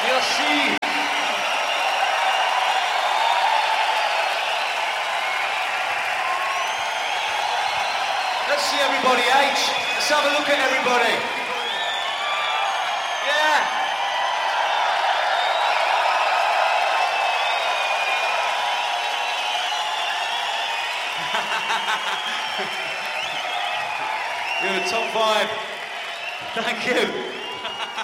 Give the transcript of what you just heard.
Merci. Let's see everybody, H. Let's have a look at everybody. Yeah. You're the top 5. Thank you.